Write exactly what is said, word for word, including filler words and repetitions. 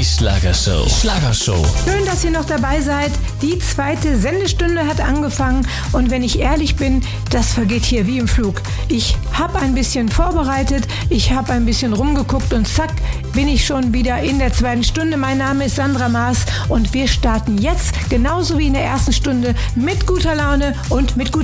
Schlagershow. Schlagershow. Schön, dass ihr noch dabei seid. Die zweite Sendestunde hat angefangen und wenn ich ehrlich bin, das vergeht hier wie im Flug. Ich habe ein bisschen vorbereitet, ich habe ein bisschen rumgeguckt und zack, bin ich schon wieder in der zweiten Stunde. Mein Name ist Sandra Maas und wir starten jetzt, genauso wie in der ersten Stunde, mit guter Laune und mit guter